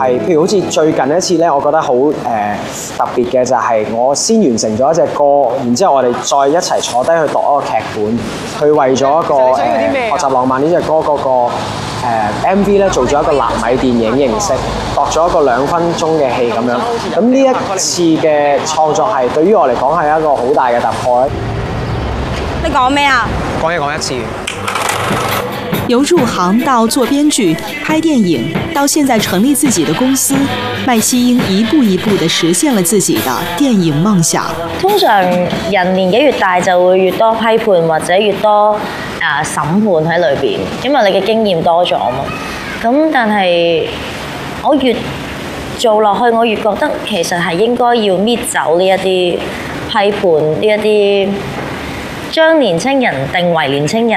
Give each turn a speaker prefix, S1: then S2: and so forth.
S1: 係譬如好似最近一次咧，我覺得好特別嘅就係我先完成咗一隻歌，然之後我哋再一齊坐低去讀一個劇本，去為咗一個學習浪漫呢隻歌嗰個MV 咧做咗一個納米電影形式，度咗一個2分鐘嘅戲咁樣。咁呢一次嘅創作係對於我嚟講係一個好大嘅突破咧。
S2: 你講咩啊？
S3: 講嘢講一次。
S4: 由入行到做編劇、拍電影，到現在成立自己的公司，麥希英一步一步地實現了自己的電影夢想。
S5: 通常人年紀越大就會越多批判或者越多審判喺裏邊，因為你嘅經驗多咗嘛。咁但係我越做落去，我越覺得其實係應該要搣走呢一啲批判，呢一啲將年青人定為年青人